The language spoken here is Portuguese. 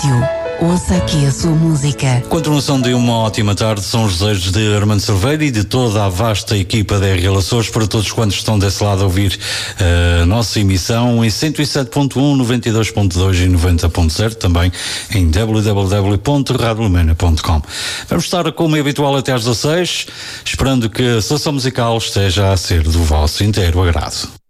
sítio. Ouça aqui a sua música. Continuação de uma ótima tarde são os desejos de Armando Cerveira e de toda a vasta equipa da RL Açores para todos quantos estão desse lado a ouvir a nossa emissão em 107.1, 92.2 e 90.0, também em www.radiolumena.com. Vamos estar como é habitual até às 16, esperando que a seleção musical esteja a ser do vosso inteiro agrado.